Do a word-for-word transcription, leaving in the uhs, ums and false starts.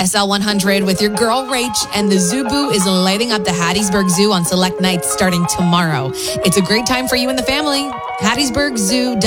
S L one hundred with your girl Rach, and the Zubu is lighting up the Hattiesburg Zoo on select nights starting tomorrow. It's a great time for you and the family. Hattiesburg Zoo